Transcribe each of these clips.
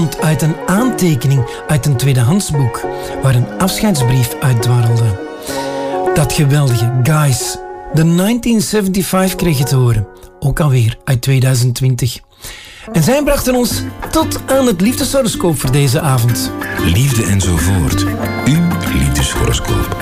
uit een aantekening uit een tweedehandsboek waar een afscheidsbrief uitdwarrelde. Dat geweldige Guys. De 1975 kreeg je te horen. Ook alweer uit 2020. En zij brachten ons tot aan het liefdeshoroscoop voor deze avond. Liefde enzovoort. Uw liefdeshoroscoop.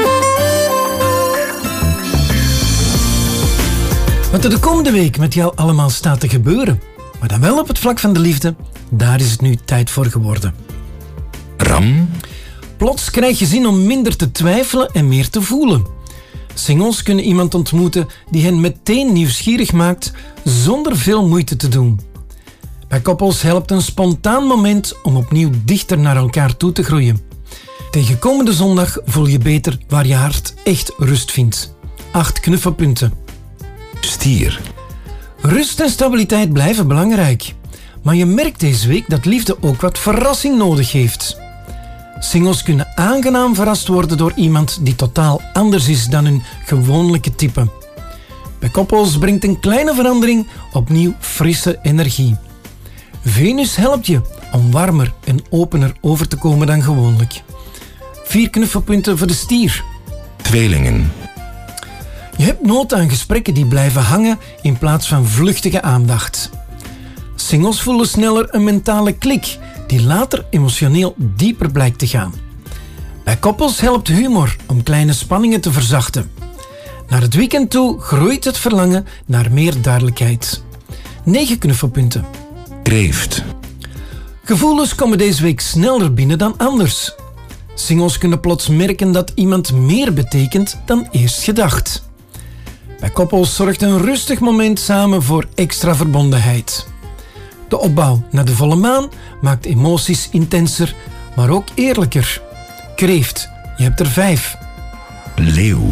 Wat er de komende week met jou allemaal staat te gebeuren, maar dan wel op het vlak van de liefde, daar is het nu tijd voor geworden. Ram. Plots krijg je zin om minder te twijfelen en meer te voelen. Singles kunnen iemand ontmoeten die hen meteen nieuwsgierig maakt zonder veel moeite te doen. Bij koppels helpt een spontaan moment om opnieuw dichter naar elkaar toe te groeien. Tegen komende zondag voel je beter waar je hart echt rust vindt. 8 knuffelpunten. Stier. Rust en stabiliteit blijven belangrijk. Maar je merkt deze week dat liefde ook wat verrassing nodig heeft. Singles kunnen aangenaam verrast worden door iemand die totaal anders is dan hun gewoonlijke type. Bij koppels brengt een kleine verandering opnieuw frisse energie. Venus helpt je om warmer en opener over te komen dan gewoonlijk. 4 knuffelpunten voor de stier. Tweelingen. Je hebt nood aan gesprekken die blijven hangen in plaats van vluchtige aandacht. Singles voelen sneller een mentale klik die later emotioneel dieper blijkt te gaan. Bij koppels helpt humor om kleine spanningen te verzachten. Naar het weekend toe groeit het verlangen naar meer duidelijkheid. 9 knuffelpunten. Kreeft. Gevoelens komen deze week sneller binnen dan anders. Singles kunnen plots merken dat iemand meer betekent dan eerst gedacht. Bij koppels zorgt een rustig moment samen voor extra verbondenheid. De opbouw naar de volle maan maakt emoties intenser, maar ook eerlijker. Kreeft, je hebt er 5. Leeuw.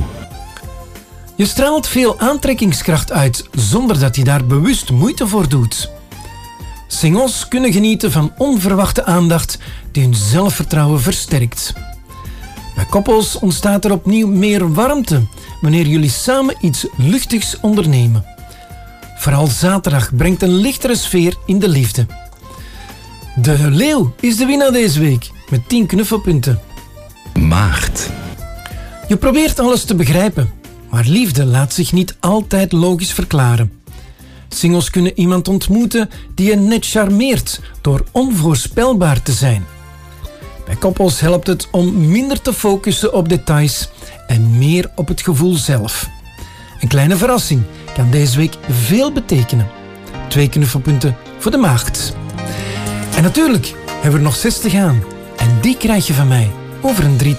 Je straalt veel aantrekkingskracht uit zonder dat je daar bewust moeite voor doet. Singles kunnen genieten van onverwachte aandacht die hun zelfvertrouwen versterkt. Bij koppels ontstaat er opnieuw meer warmte wanneer jullie samen iets luchtigs ondernemen. Vooral zaterdag brengt een lichtere sfeer in de liefde. De leeuw is de winnaar deze week met 10 knuffelpunten. Maagd. Je probeert alles te begrijpen, maar liefde laat zich niet altijd logisch verklaren. Singles kunnen iemand ontmoeten die je net charmeert door onvoorspelbaar te zijn. Bij koppels helpt het om minder te focussen op details en meer op het gevoel zelf. Een kleine verrassing kan deze week veel betekenen. 2 knuffelpunten voor de maagd. En natuurlijk hebben we er nog 6 te gaan. En die krijg je van mij over een 3